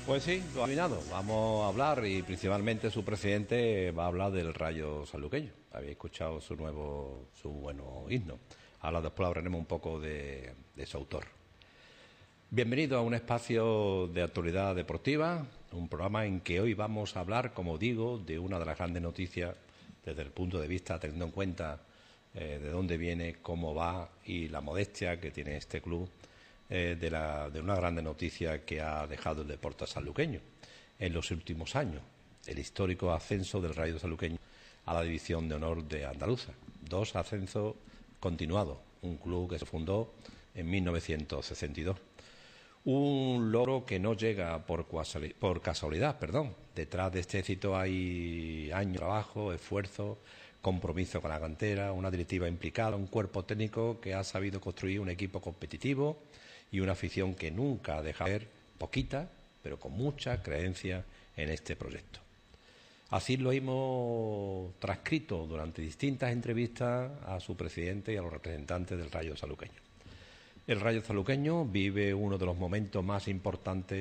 Pues sí, lo ha adivinado. Vamos a hablar y principalmente su presidente va a hablar del Rayo Sanluqueño. Habéis escuchado su bueno himno. Ahora después hablaremos un poco de su autor. Bienvenido a un espacio de actualidad deportiva, un programa en que hoy vamos a hablar, como digo, de una de las grandes noticias desde el punto de vista, teniendo en cuenta de dónde viene, cómo va y la modestia que tiene este club, de una grande noticia que ha dejado el deporte sanluqueño en los últimos años, el histórico ascenso del Rayo Sanluqueño a la División de Honor de Andaluza. 2 ascensos continuados, un club que se fundó en 1962. Un logro que no llega por casualidad. Detrás de este éxito hay años de trabajo, esfuerzo, compromiso con la cantera, una directiva implicada, un cuerpo técnico que ha sabido construir un equipo competitivo y una afición que nunca deja de ver, poquita, pero con mucha creencia en este proyecto. Así lo hemos transcrito durante distintas entrevistas a su presidente y a los representantes del Rayo Sanluqueño. El Rayo Sanluqueño vive uno de los momentos más importantes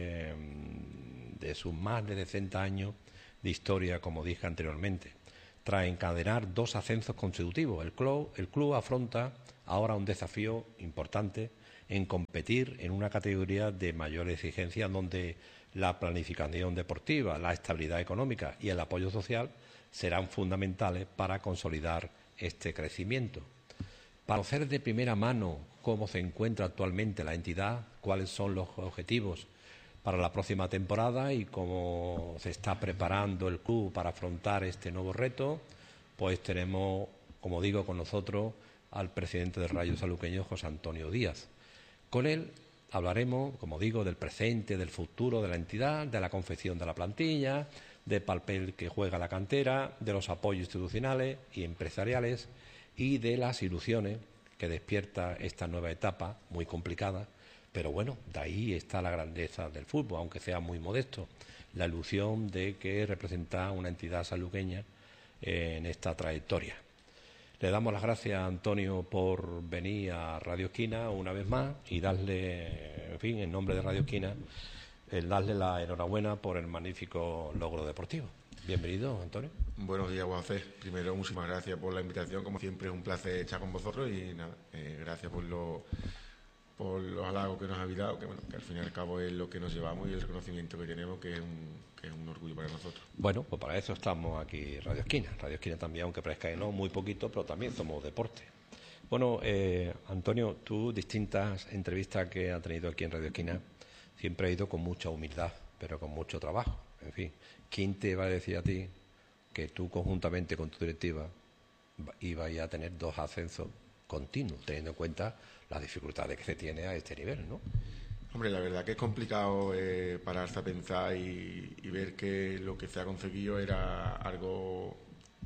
de sus más de 60 años de historia, como dije anteriormente. Tras encadenar 2 ascensos consecutivos, el club afronta ahora un desafío importante en competir en una categoría de mayor exigencia donde la planificación deportiva, la estabilidad económica y el apoyo social serán fundamentales para consolidar este crecimiento. Para conocer de primera mano cómo se encuentra actualmente la entidad, cuáles son los objetivos para la próxima temporada y cómo se está preparando el club para afrontar este nuevo reto, pues tenemos, como digo, con nosotros al presidente del Rayo Sanluqueño, José Antonio Díaz. Con él hablaremos, como digo, del presente, del futuro de la entidad, de la confección de la plantilla, del papel que juega la cantera, de los apoyos institucionales y empresariales y de las ilusiones que despierta esta nueva etapa, muy complicada, pero bueno, de ahí está la grandeza del fútbol, aunque sea muy modesto, la ilusión de que representa una entidad sanluqueña en esta trayectoria. Le damos las gracias a Antonio por venir a Radio Esquina una vez más y darle, en fin, en nombre de Radio Esquina, darle la enhorabuena por el magnífico logro deportivo. Bienvenido, Antonio. Buenos días, Juan José. Primero, muchísimas gracias por la invitación. Como siempre, es un placer estar con vosotros y nada, gracias por los halagos que nos habéis dado, que al fin y al cabo es lo que nos llevamos y el reconocimiento que tenemos, que es un orgullo para nosotros. Bueno, pues para eso estamos aquí, Radio Esquina. Radio Esquina también, aunque parezca que no, muy poquito, pero también somos deporte. Bueno, Antonio, tú, distintas entrevistas que has tenido aquí en Radio Esquina, siempre has ido con mucha humildad, pero con mucho trabajo. En fin, ¿quién te va a decir a ti que tú, conjuntamente con tu directiva, ibas a tener 2 ascensos continuos, teniendo en cuenta las dificultades que se tiene a este nivel, ¿no? Hombre, la verdad que es complicado pararse a pensar y ver que lo que se ha conseguido era algo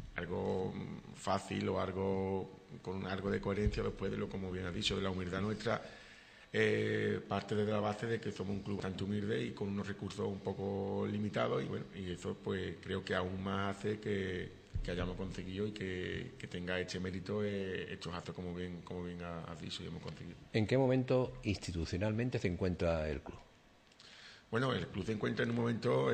fácil o algo con algo de coherencia después de lo, como bien has dicho, de la humildad nuestra. Parte de la base de que somos un club bastante humilde y con unos recursos un poco limitados, y bueno, y eso pues creo que aún más hace que hayamos conseguido y que tenga este mérito estos actos como bien has dicho y hemos conseguido. ¿En qué momento institucionalmente se encuentra el club? Bueno, el club se encuentra en un momento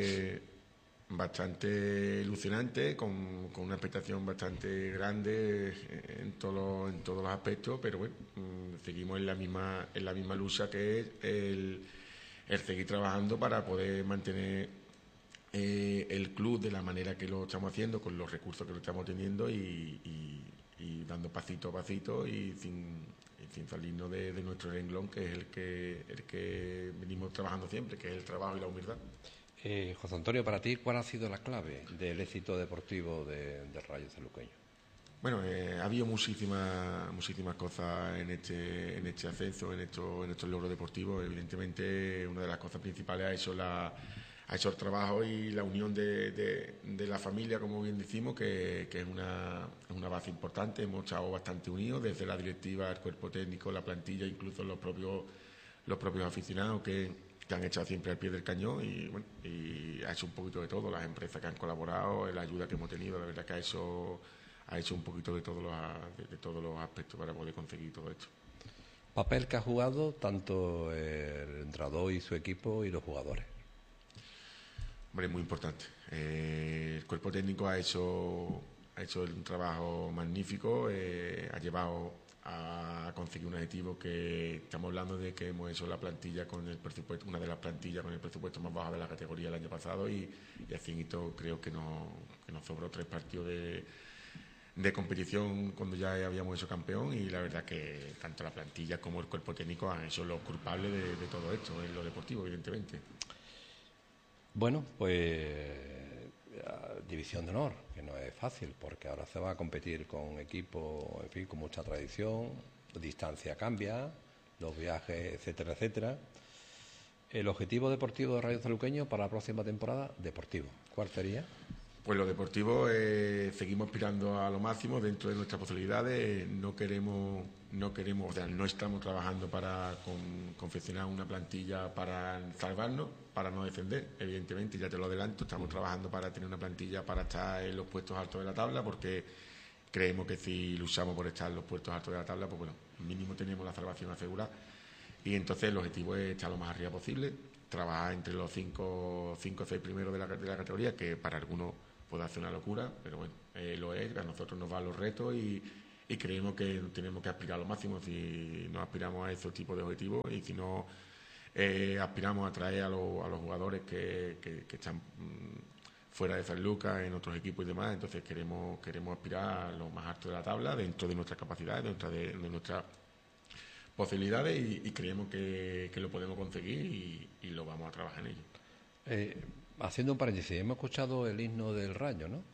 bastante ilusionante, con una expectación bastante grande en todos los aspectos, pero bueno, seguimos en la misma lucha, que es el seguir trabajando para poder mantener el club de la manera que lo estamos haciendo, con los recursos que lo estamos teniendo y dando pasito a pasito y sin salirnos de nuestro renglón, que es el que venimos trabajando siempre, que es el trabajo y la humildad. José Antonio, para ti, ¿cuál ha sido la clave del éxito deportivo del Rayo Sanluqueño? Bueno, ha habido muchísimas cosas en este ascenso, en estos logros deportivos. Evidentemente, una de las cosas principales ha hecho el trabajo y la unión de la familia, como bien decimos, que es una base importante. Hemos estado bastante unidos, desde la directiva, el cuerpo técnico, la plantilla, incluso los propios aficionados que han echado siempre al pie del cañón, y bueno, y ha hecho un poquito de todo, las empresas que han colaborado, la ayuda que hemos tenido, la verdad que ha hecho un poquito de todos los aspectos para poder conseguir todo esto. Papel que ha jugado tanto el entrenador y su equipo y los jugadores. Hombre, muy importante. El cuerpo técnico ha hecho un trabajo magnífico, ha llevado a conseguir un objetivo que estamos hablando de que hemos hecho la plantilla con el presupuesto, una de las plantillas con el presupuesto más bajo de la categoría el año pasado y así creo que nos sobró 3 partidos de competición cuando ya habíamos hecho campeón y la verdad que tanto la plantilla como el cuerpo técnico han hecho los culpables de todo esto en lo deportivo, evidentemente. Bueno, pues división de honor, que no es fácil, porque ahora se va a competir con equipos, en fin, con mucha tradición, distancia cambia, los viajes, etcétera, etcétera. El objetivo deportivo de Rayo Saluqueño para la próxima temporada, deportivo. ¿Cuál sería? Pues lo deportivo, seguimos aspirando a lo máximo dentro de nuestras posibilidades. No estamos trabajando para confeccionar una plantilla para salvarnos, para no descender. Evidentemente, ya te lo adelanto, estamos trabajando para tener una plantilla para estar en los puestos altos de la tabla, porque creemos que si luchamos por estar en los puestos altos de la tabla, pues bueno, mínimo tenemos la salvación asegurada. Y entonces el objetivo es estar lo más arriba posible, trabajar entre los 5 o 6 primeros de la categoría, que para algunos puede hacer una locura, pero bueno, lo es, a nosotros nos van los retos y creemos que tenemos que aspirar a lo máximo si no aspiramos a esos tipos de objetivos y si no aspiramos a traer a los jugadores que están fuera de San Lucas, en otros equipos y demás, entonces queremos aspirar a lo más alto de la tabla dentro de nuestras capacidades, dentro de nuestras posibilidades y creemos que lo podemos conseguir y lo vamos a trabajar en ello. Haciendo un paréntesis, hemos escuchado el himno del Rayo, ¿no?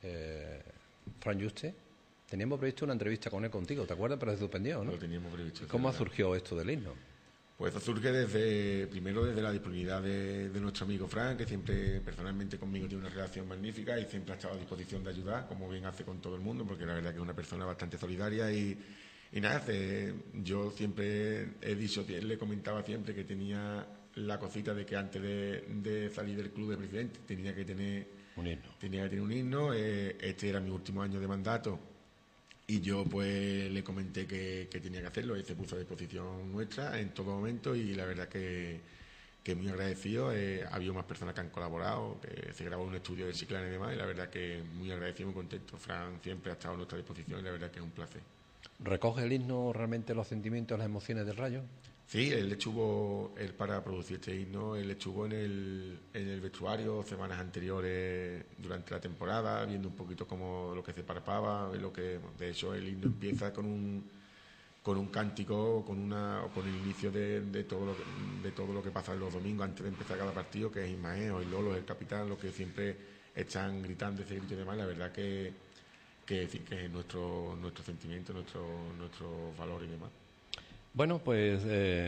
Fran Juste, teníamos previsto una entrevista con él contigo, ¿te acuerdas? Pero se suspendió, ¿no? Lo teníamos previsto. ¿Cómo surgió esto del himno? Pues eso surge primero desde la disponibilidad de nuestro amigo Fran, que siempre personalmente conmigo tiene una relación magnífica y siempre ha estado a disposición de ayudar, como bien hace con todo el mundo, porque la verdad que es una persona bastante solidaria y nada, yo siempre he dicho, le comentaba siempre que tenía la cosita de que antes de salir del club de presidente tenía que tener un himno. Este era mi último año de mandato y yo pues le comenté que tenía que hacerlo y se puso a disposición nuestra en todo momento y la verdad que muy agradecido. Ha habido más personas que han colaborado, que se grabó un estudio de Chiclana y demás y la verdad que muy agradecido, muy contento. Fran siempre ha estado a nuestra disposición y la verdad que es un placer. ¿Recoge el himno realmente los sentimientos, las emociones del Rayo? Sí, él para producir este himno, él estuvo en el vestuario semanas anteriores durante la temporada, viendo un poquito como lo que se parpaba, de hecho el himno empieza con un cántico, con el inicio de todo lo que pasa los domingos antes de empezar cada partido, que es Ismael o el Lolo, el capitán, los que siempre están gritando ese grito y demás, la verdad que es nuestro sentimiento, nuestro valor y demás. Bueno, pues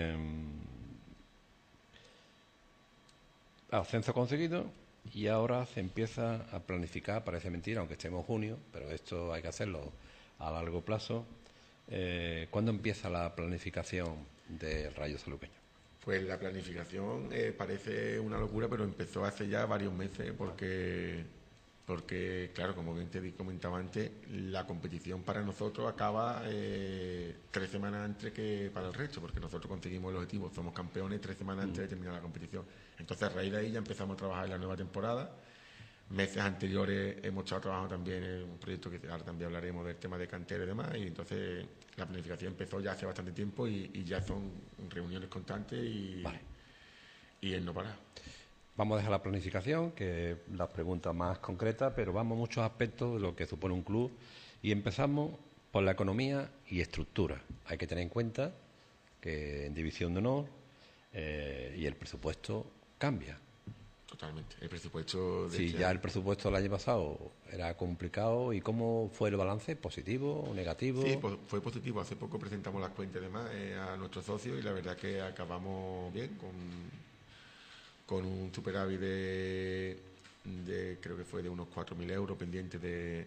ascenso conseguido y ahora se empieza a planificar, parece mentira, aunque estemos en junio, pero esto hay que hacerlo a largo plazo. ¿Cuándo empieza la planificación del Rayo Saluqueño? Pues la planificación parece una locura, pero empezó hace ya varios meses porque, claro, como bien te comentaba antes, la competición para nosotros acaba 3 semanas antes que para el resto, porque nosotros conseguimos el objetivo, somos campeones 3 semanas antes de terminar la competición. Entonces, a raíz de ahí ya empezamos a trabajar en la nueva temporada. Meses anteriores hemos estado trabajando también en un proyecto que ahora también hablaremos del tema de cantera y demás, y entonces la planificación empezó ya hace bastante tiempo y ya son reuniones constantes y el no parar. Vamos a dejar la planificación, que es la pregunta más concreta, pero vamos a muchos aspectos de lo que supone un club y empezamos por la economía y estructura. Hay que tener en cuenta que en División de Honor y el presupuesto cambia. Totalmente. El presupuesto... Sí, ya el presupuesto del año pasado era complicado. ¿Y cómo fue el balance? ¿Positivo o negativo? Sí, fue positivo. Hace poco presentamos las cuentas y demás a nuestros socios y la verdad que acabamos bien con un superávit de creo que fue de unos 4.000 euros pendientes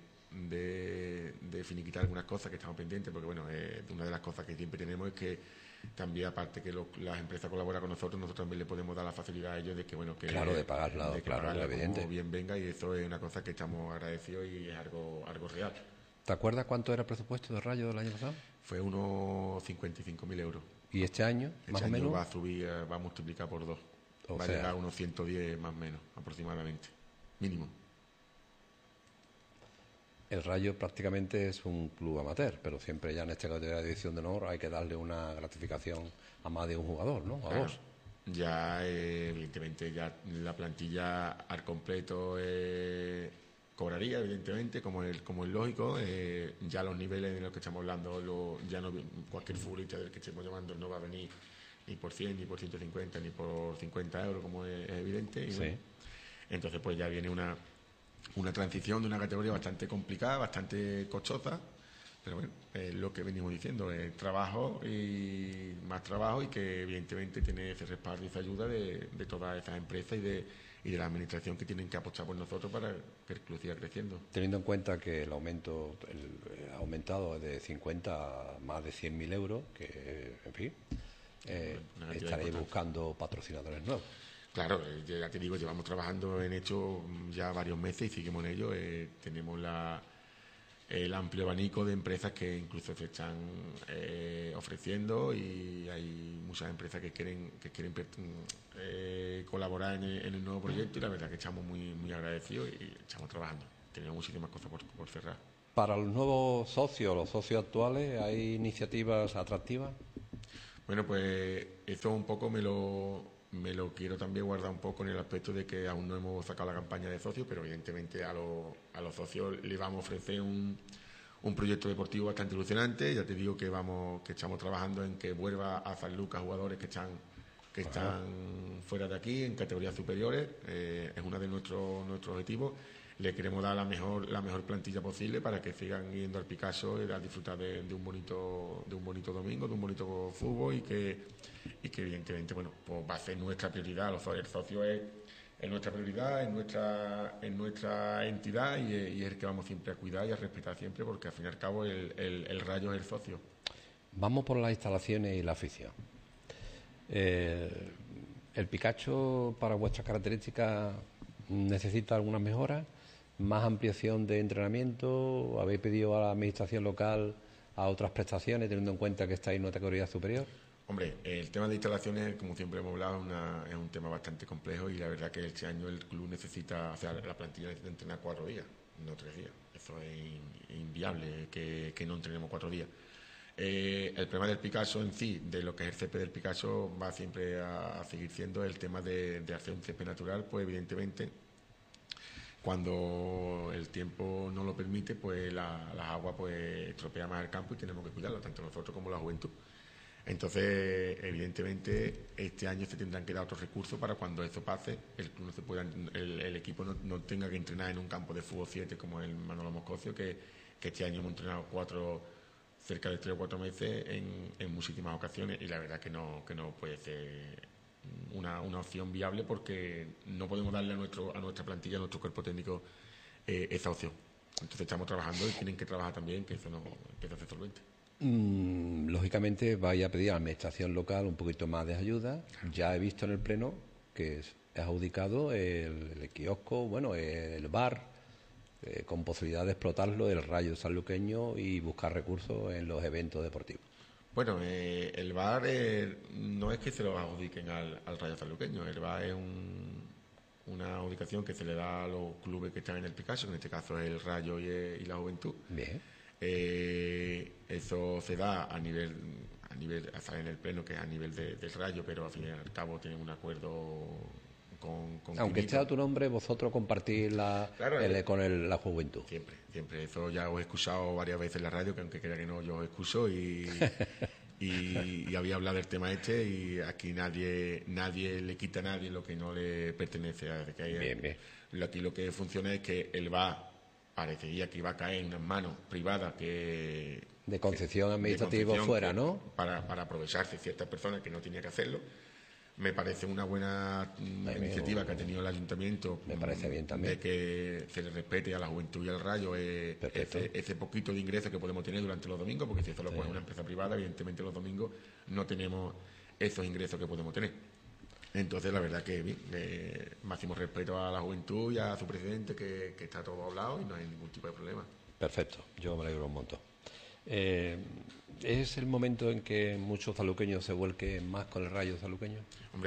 de finiquitar algunas cosas que estamos pendientes, porque bueno, una de las cosas que siempre tenemos es que también, aparte que las empresas colaboran con nosotros también le podemos dar la facilidad a ellos de que bueno que claro, de pagarla, pagarla evidente, como bien venga, y eso es una cosa que estamos agradecidos y es algo real. ¿Te acuerdas cuánto era el presupuesto de Rayo del año pasado? Fue unos 55.000 euros. ¿Y este año, más o menos? Va a subir, va a multiplicar por 2. Va a llegar a unos 110 más o menos, aproximadamente, mínimo. El Rayo prácticamente es un club amateur, pero siempre ya en esta categoría de división de honor hay que darle una gratificación a más de un jugador, ¿no? A dos. Ya, evidentemente, ya la plantilla al completo cobraría, evidentemente, como es lógico. Ya los niveles de los que estamos hablando, ya no, cualquier futbolista del que estemos llamando no va a venir ni por 100, ni por 150, ni por 50 euros, como es evidente. Y, sí. Entonces, pues ya viene una transición de una categoría bastante complicada, bastante costosa, pero bueno, es lo que venimos diciendo, es trabajo y más trabajo, y que evidentemente tiene ese respaldo y esa ayuda de todas esas empresas y de la administración, que tienen que apostar por nosotros para que el club siga creciendo. Teniendo en cuenta que el aumento ha aumentado de 50 a más de 100.000 euros, que en fin, estaréis buscando patrocinadores nuevos. Claro, ya te digo, llevamos trabajando en esto ya varios meses y seguimos en ello. Tenemos el amplio abanico de empresas que incluso se están ofreciendo, y hay muchas empresas que quieren colaborar en el nuevo proyecto, y la verdad que estamos muy agradecidos y estamos trabajando. Tenemos muchísimas cosas por cerrar. Para los nuevos socios, los socios actuales, ¿hay iniciativas atractivas? Bueno, pues eso un poco me lo quiero también guardar un poco en el aspecto de que aún no hemos sacado la campaña de socios, pero evidentemente a los socios les vamos a ofrecer un proyecto deportivo bastante ilusionante. Ya te digo que estamos trabajando en que vuelva a San Lucas jugadores que están fuera de aquí, en categorías superiores. Es uno de nuestros objetivos. Le queremos dar la mejor plantilla posible para que sigan yendo al Picasso y a disfrutar de un bonito domingo, de un bonito fútbol, y que evidentemente, bueno, pues va a ser nuestra prioridad. El socio es nuestra prioridad, es nuestra entidad, y es el que vamos siempre a cuidar y a respetar siempre, porque al fin y al cabo el Rayo es el socio. Vamos por las instalaciones y la afición. ¿El Picacho, para vuestras características, necesita algunas mejoras? ¿Más ampliación de entrenamiento? ¿Habéis pedido a la administración local a otras prestaciones, teniendo en cuenta que estáis en una categoría superior? Hombre, el tema de instalaciones, como siempre hemos hablado, es un tema bastante complejo, y la verdad que este año el club necesita, o sea, la plantilla necesita entrenar 4 días, no 3 días. Eso es inviable que no entrenemos 4 días. El problema del Picasso en sí, de lo que es el césped del Picasso, va siempre a seguir siendo el tema de hacer un césped natural. Pues evidentemente, cuando el tiempo no lo permite, pues las aguas pues estropea más el campo, y tenemos que cuidarlo, tanto nosotros como la juventud. Entonces, evidentemente, este año se tendrán que dar otros recursos para cuando eso pase, el club no se pueda, el equipo no tenga que entrenar en un campo de fútbol 7 como el Manolo Moscocio, que este año hemos entrenado cerca de 3 o 4 meses en muchísimas ocasiones, y la verdad que no puede ser una opción viable, porque no podemos darle a nuestra plantilla, a nuestro cuerpo técnico, esa opción. Entonces estamos trabajando, y tienen que trabajar también, que eso empiece a ser solvente. Lógicamente vais a pedir a la administración local un poquito más de ayuda. Ya he visto en el pleno que es adjudicado el kiosco, bueno, el bar, con posibilidad de explotarlo, el Rayo sanluqueño, y buscar recursos en los eventos deportivos. Bueno, el bar no es que se lo adjudiquen al Rayo sanluqueño. El bar es una adjudicación que se le da a los clubes que están en el Picasso, que en este caso es el Rayo y la Juventud. Bien. Eso se da a nivel hasta en el pleno, que es a nivel del Rayo, pero al fin y al cabo tienen un acuerdo con aunque esté a tu nombre, vosotros compartís con la juventud. Siempre. Eso ya os he escuchado varias veces en la radio, que aunque crea que no, yo os escucho, y había hablado del tema este, y aquí nadie le quita a nadie lo que no le pertenece. Bien. Aquí lo que funciona es que el VAR parecería que iba a caer en unas manos privadas de concesión administrativa fuera, ¿no? Para aprovecharse ciertas personas que no tenían que hacerlo. Me parece una buena iniciativa que ha tenido el ayuntamiento. Me parece bien también. De que se le respete a la juventud y al Rayo ese poquito de ingreso que podemos tener durante los domingos, porque si eso lo pone una empresa privada, evidentemente los domingos no tenemos esos ingresos que podemos tener. Entonces, la verdad que máximo respeto a la juventud y a su presidente, que está todo hablado y no hay ningún tipo de problema. Perfecto, yo me alegro un montón. ¿Es el momento en que muchos saluqueños se vuelquen más con el Rayo sanluqueño? Hombre,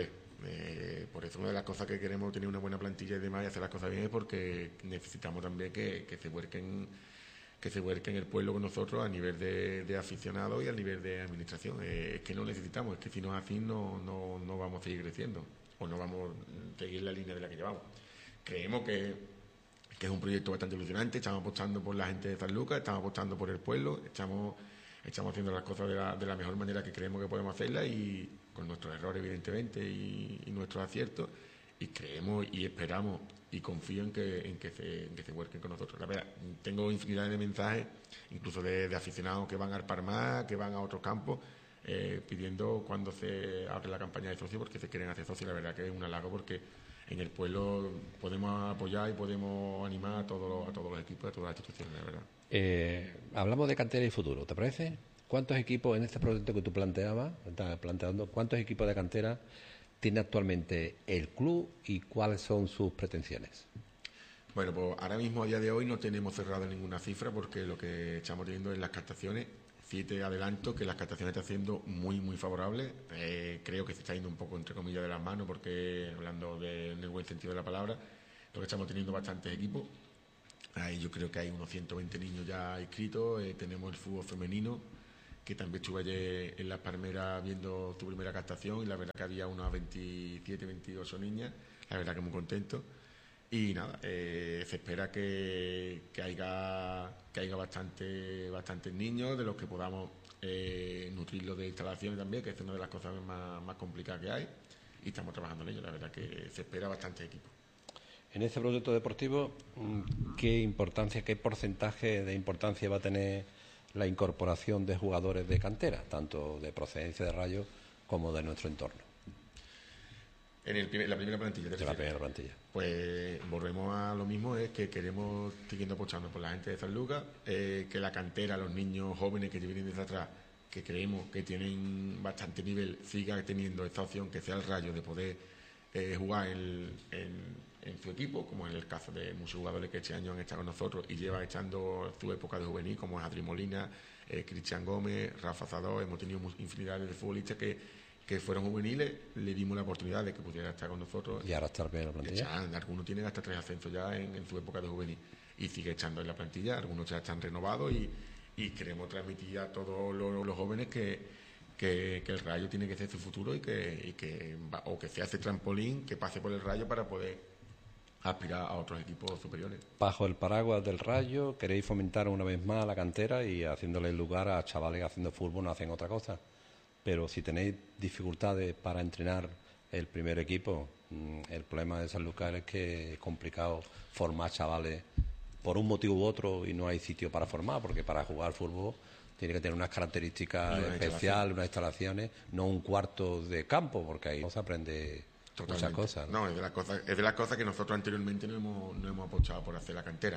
Por eso una de las cosas que queremos tener una buena plantilla y demás y hacer las cosas bien es porque necesitamos también que se vuelquen el pueblo con nosotros a nivel de aficionados y a nivel de administración. Es que no necesitamos, es que si no es así no vamos a seguir creciendo o no vamos a seguir la línea de la que llevamos. Creemos que es un proyecto bastante ilusionante, estamos apostando por la gente de San Lucas, estamos apostando por el pueblo, estamos haciendo las cosas de la mejor manera que creemos que podemos hacerlas y con nuestros errores evidentemente y nuestros aciertos, y creemos y esperamos y confío en que se vuelquen con nosotros. La verdad, tengo infinidad de mensajes, incluso de aficionados que van al Parmá, que van a otros campos, pidiendo cuando se abre la campaña de socios porque se quieren hacer socios. La verdad que es un halago porque en el pueblo podemos apoyar y podemos animar a todos los equipos, a todas las instituciones, la verdad. Hablamos de cantera y futuro, ¿te parece? ¿Cuántos equipos en este proyecto que tú estás planteando, cuántos equipos de cantera tiene actualmente el club y cuáles son sus pretensiones? Bueno, pues ahora mismo, a día de hoy, no tenemos cerrado ninguna cifra porque lo que estamos teniendo es las captaciones. Sí te adelanto que las captaciones están siendo muy, muy favorables. Creo que se está yendo un poco, entre comillas, de las manos porque, hablando en el buen sentido de la palabra, lo que estamos teniendo bastantes equipos. Yo creo que hay unos 120 niños ya inscritos. Tenemos el fútbol femenino, que también estuve ayer en Las Palmeras viendo tu primera captación y la verdad que había unas 27, 28 niñas. La verdad que muy contento. Y nada, se espera que haya bastantes niños de los que podamos nutrirlos de instalaciones también, que es una de las cosas más complicadas que hay, y estamos trabajando en ello. La verdad que se espera bastante equipo. En este proyecto deportivo, ¿qué porcentaje de importancia va a tener la incorporación de jugadores de cantera, tanto de procedencia de Rayo como de nuestro entorno? La primera plantilla. De la primera plantilla. Pues volvemos a lo mismo, es que queremos, siguiendo apostando por la gente de San Lucas, que la cantera, los niños jóvenes que vienen desde atrás, que creemos que tienen bastante nivel, siga teniendo esta opción que sea el Rayo de poder jugar en su equipo, como en el caso de muchos jugadores que este año han estado con nosotros y llevan echando su época de juvenil, como es Adri Molina, Cristian Gómez, Rafa Zadó. Hemos tenido infinidad de futbolistas que fueron juveniles, le dimos la oportunidad de que pudiera estar con nosotros. Y ahora está bien en la plantilla. Algunos tienen hasta 3 ascensos ya en su época de juvenil y sigue echando en la plantilla. Algunos ya están renovados y queremos transmitir a todos los jóvenes que el Rayo tiene que ser su futuro y que sea ese trampolín que pase por el Rayo para poder aspirar a otros equipos superiores. Bajo el paraguas del Rayo, queréis fomentar una vez más la cantera y haciéndole lugar a chavales que haciendo fútbol no hacen otra cosa. Pero si tenéis dificultades para entrenar el primer equipo, el problema de San Lucas es que es complicado formar chavales por un motivo u otro y no hay sitio para formar, porque para jugar fútbol tiene que tener unas características especiales, unas instalaciones, no un cuarto de campo, porque ahí no se aprende muchas cosas. No, es de las cosas que nosotros anteriormente no hemos apostado por hacer la cantera.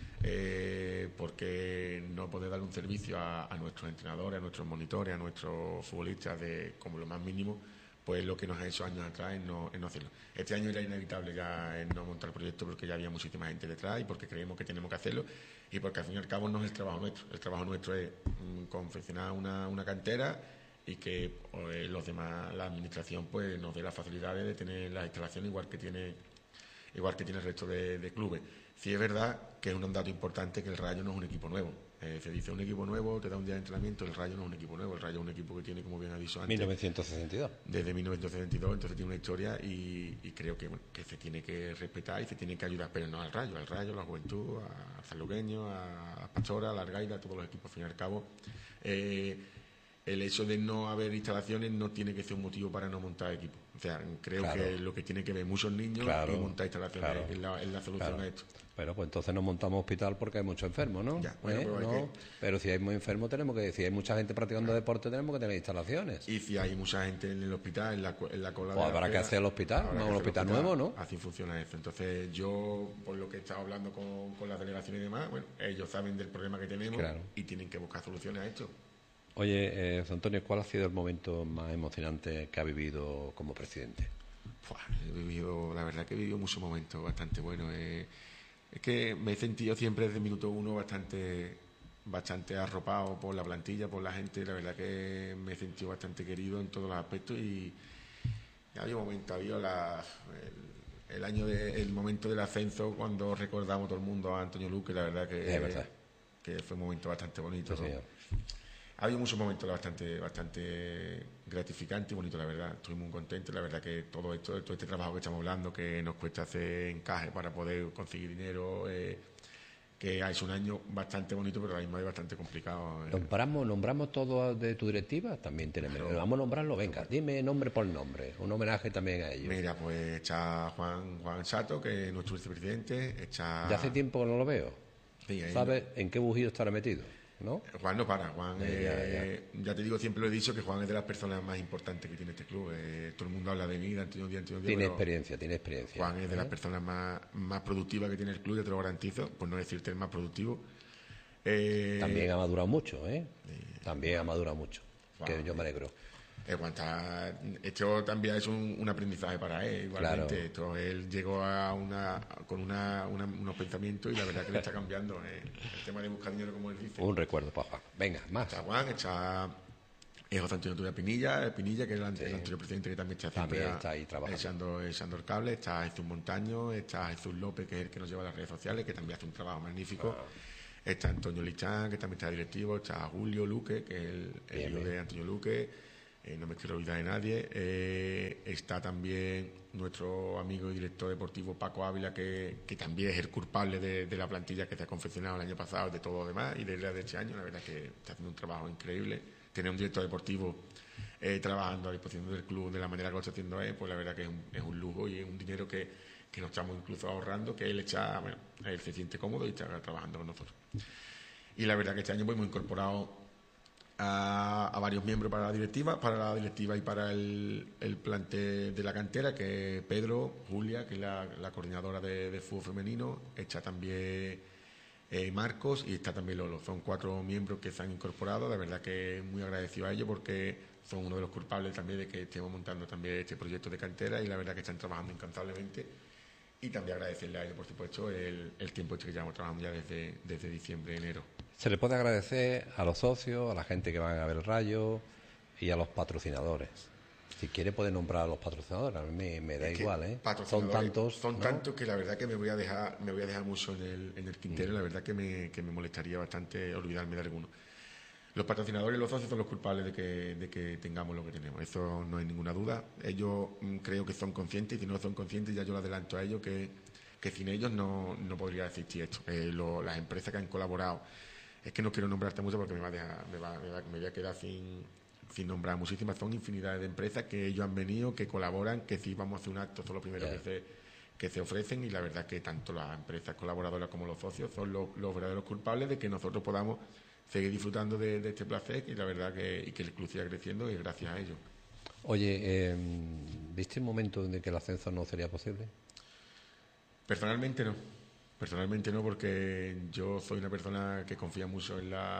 Porque no poder dar un servicio a nuestros entrenadores, a nuestros monitores, a nuestros futbolistas como lo más mínimo, pues lo que nos ha hecho años atrás es no hacerlo. Este año era inevitable ya no montar el proyecto porque ya había muchísima gente detrás y porque creemos que tenemos que hacerlo y porque al fin y al cabo no es el trabajo nuestro. El trabajo nuestro es confeccionar una cantera y que los demás, la administración, pues nos dé las facilidades de tener las instalaciones igual que tiene el resto de clubes. Sí es verdad que es un dato importante que el Rayo no es un equipo nuevo. Se dice un equipo nuevo, te da un día de entrenamiento, el Rayo no es un equipo nuevo, el Rayo es un equipo que tiene, como bien ha dicho antes, 1962. Desde 1962, entonces tiene una historia y creo que se tiene que respetar y se tiene que ayudar, pero no al Rayo, a la Juventud, a Sanluqueño, a Pastora, a la Argaida, a todos los equipos, al fin y al cabo. El hecho de no haber instalaciones no tiene que ser un motivo para no montar equipos. O sea, creo que lo que tiene que ver muchos niños y montar instalaciones es la solución a esto. Pero pues entonces no montamos hospital porque hay muchos enfermos, ¿no? Ya, bueno, pero si hay muy enfermos si hay mucha gente practicando deporte tenemos que tener instalaciones. Y si hay mucha gente en el hospital, en la cola pues habrá que hacer el hospital, no un hospital nuevo, ¿no? Así funciona eso. Entonces yo, por lo que he estado hablando con las delegaciones y demás, bueno, ellos saben del problema que tenemos y tienen que buscar soluciones a esto. Oye, Antonio, ¿cuál ha sido el momento más emocionante que ha vivido como presidente? La verdad que he vivido muchos momentos bastante buenos. Es que me he sentido siempre desde el minuto uno bastante arropado por la plantilla, por la gente. La verdad que me he sentido bastante querido en todos los aspectos y Había un momento, el año el momento del ascenso, cuando recordamos todo el mundo a Antonio Luque, la verdad que fue un momento bastante bonito. Sí, ¿no? Ha habido muchos momentos bastante gratificantes y bonitos, la verdad. Estoy muy contento, la verdad que todo este trabajo que estamos hablando, que nos cuesta hacer encaje para poder conseguir dinero, que es un año bastante bonito, pero ahora mismo es bastante complicado. ¿Nombramos todo de tu directiva? También tenemos. Claro. Vamos a nombrarlo, venga, dime nombre por nombre, un homenaje también a ellos. Mira, pues está Juan Sato, que es nuestro vicepresidente. Está... Ya hace tiempo que no lo veo. Sí, ¿Sabes en qué bujío estará metido? ¿No? Juan no para. Juan, ya te digo, siempre lo he dicho, que Juan es de las personas más importantes que tiene este club. Todo el mundo habla de mí, de Antonio Díaz. Tiene experiencia. Juan es de las personas más productivas que tiene el club, ya te lo garantizo, por no decirte el más productivo. También ha madurado mucho, ¿eh? También ha madurado mucho, Juan, que yo me alegro. Esto también es un aprendizaje para él, igualmente. Claro. Esto, él llegó con unos pensamientos y la verdad que le está cambiando el tema de buscar dinero, como él dice. Un recuerdo para Juan. Venga, más. Está Juan, está José Antonio Turia Pinilla, que es el anterior presidente, que también está siempre está ahí trabajando. echando el cable. Está Jesús Montaño, está Jesús López, que es el que nos lleva a las redes sociales, que también hace un trabajo magnífico. Está Antonio Lichán, que también está directivo. Está Julio Luque, que es el hijo de Antonio Luque. No me quiero olvidar de nadie. Está también nuestro amigo y director deportivo Paco Ávila, que también es el culpable de la plantilla que se ha confeccionado el año pasado, de todo lo demás, y de este año. La verdad es que está haciendo un trabajo increíble. Tener un director deportivo trabajando a disposición del club de la manera que lo está haciendo él, pues la verdad que es un lujo y es un dinero que nos estamos incluso ahorrando, que él se siente cómodo y está trabajando con nosotros. Y la verdad que este año pues hemos incorporado a varios miembros para la directiva y para el plantel de la cantera, que es Pedro, Julia, que es la coordinadora de fútbol femenino. Está también Marcos y está también Lolo. Son 4 miembros que se han incorporado. La verdad que muy agradecido a ellos, porque son uno de los culpables también de que estemos montando también este proyecto de cantera, y la verdad que están trabajando incansablemente. Y también agradecerle a ellos, por supuesto, el tiempo que llevamos trabajando ya desde diciembre, enero. Se le puede agradecer a los socios, a la gente que van a ver el Rayo y a los patrocinadores. Si quiere puede nombrar a los patrocinadores, a mí me da igual, ¿eh? Son tantos que la verdad que me voy a dejar mucho en el tintero. La verdad que me molestaría bastante olvidarme de alguno. Los patrocinadores y los socios son los culpables de que tengamos lo que tenemos, eso no hay ninguna duda. Ellos creo que son conscientes, y si no son conscientes ya yo lo adelanto a ellos, que sin ellos no podría existir esto. Las empresas que han colaborado, es que no quiero nombrarte mucho porque me voy a quedar sin nombrar muchísimas. Son infinidades de empresas que ellos han venido, que colaboran, que si vamos a hacer un acto son los primeros que se ofrecen, y la verdad que tanto las empresas colaboradoras como los socios son los verdaderos culpables de que nosotros podamos seguir disfrutando de este placer, y la verdad que el club siga creciendo, y gracias a ellos. Oye, ¿viste un momento en que el ascenso no sería posible? Personalmente no, porque yo soy una persona que confía mucho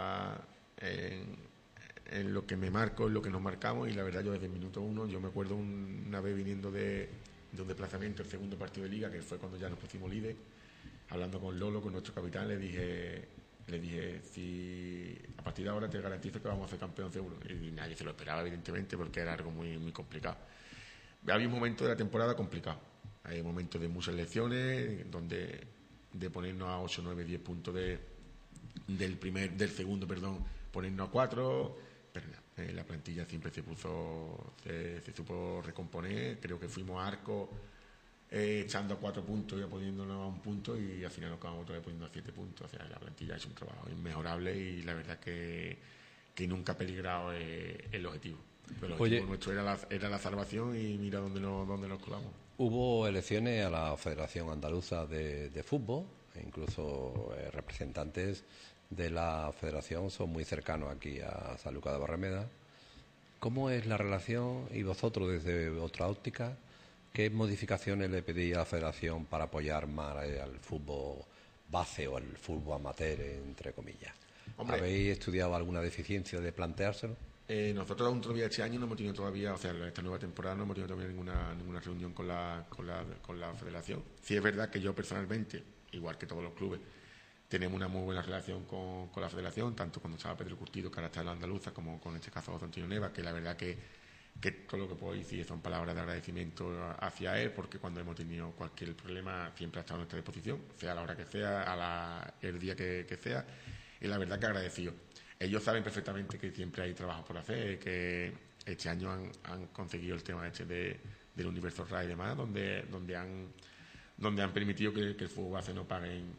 en lo que me marco, en lo que nos marcamos, y la verdad yo desde el minuto 1, yo me acuerdo una vez viniendo de un desplazamiento, el segundo partido de Liga, que fue cuando ya nos pusimos líder, hablando con Lolo, con nuestro capitán, le dije, si a partir de ahora te garantizo que vamos a ser campeón seguro. Y nadie se lo esperaba, evidentemente, porque era algo muy, muy complicado. Había un momento de la temporada complicado. Hay momentos de muchas lecciones, donde de ponernos a 8, 9, 10 puntos del segundo, ponernos a 4, pero no, la plantilla siempre se supo recomponer. Creo que fuimos a Arco echando a 4 puntos y poniéndonos a 1 punto, y al final nos acabamos otra vez poniendo a 7 puntos. O sea, la plantilla es un trabajo inmejorable, y la verdad que nunca ha peligrado el objetivo. Pero el objetivo nuestro era la salvación, y mira dónde nos colamos. Hubo elecciones a la Federación Andaluza de Fútbol, e incluso representantes de la federación son muy cercanos aquí a Sanlúcar de Barrameda. ¿Cómo es la relación, y vosotros desde otra óptica, qué modificaciones le pedís a la federación para apoyar más al fútbol base o al fútbol amateur, entre comillas? Hombre, ¿habéis estudiado alguna deficiencia de planteárselo? Nosotros aún todavía este año no hemos tenido todavía, o sea, esta nueva temporada no hemos tenido todavía ninguna reunión con la federación. Sí es verdad que yo personalmente, igual que todos los clubes, tenemos una muy buena relación con la federación, tanto cuando estaba Pedro Curtido, que ahora está en la Andaluza, como con este caso José Antonio Neva, que la verdad que que todo lo que puedo decir son palabras de agradecimiento hacia él, porque cuando hemos tenido cualquier problema siempre ha estado a nuestra disposición, sea a la hora que sea, el día que sea, y la verdad que agradecido. Ellos saben perfectamente que siempre hay trabajo por hacer, que este año han conseguido el tema del universo RAI y demás, donde han permitido que el fútbol base no paguen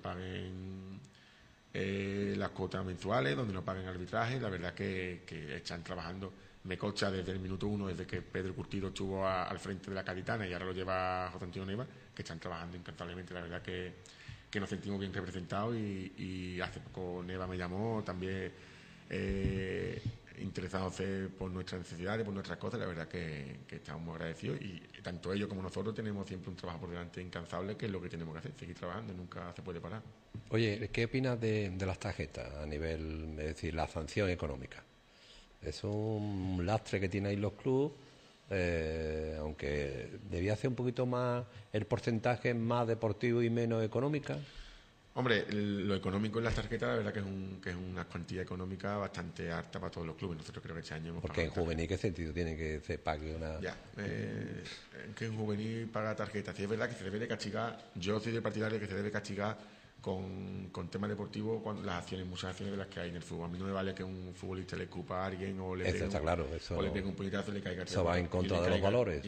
las cuotas mensuales, donde no paguen arbitraje. La verdad que están trabajando. Me consta desde el minuto 1, desde que Pedro Curtido estuvo al frente de la Caditana y ahora lo lleva José Antonio Neva, que están trabajando incansablemente. La verdad que nos sentimos bien representados y hace poco Neva me llamó también interesándose por nuestras necesidades, por nuestras cosas. La verdad que estamos muy agradecidos y tanto ellos como nosotros tenemos siempre un trabajo por delante incansable, que es lo que tenemos que hacer, seguir trabajando, nunca se puede parar. Oye, ¿qué opinas de las tarjetas a nivel, es decir, la sanción económica? Es un lastre que tienen ahí los clubes, aunque debía ser un poquito más el porcentaje más deportivo y menos económica. Hombre, lo económico en las tarjetas, la verdad que es una cuantía económica bastante alta para todos los clubes. Nosotros creo que este año hemos pagado. Porque en juvenil, ¿qué sentido tiene que se pague una...? Ya, que en juvenil paga tarjetas. Sí, es verdad que se debe de castigar. Yo soy de partidario que se debe castigar con temas deportivos muchas acciones de las que hay en el fútbol. A mí no me vale que un futbolista le escupa a alguien o le pegue Eso está claro, eso o le pegue un puñetazo y le caiga. Eso va en contra de los valores.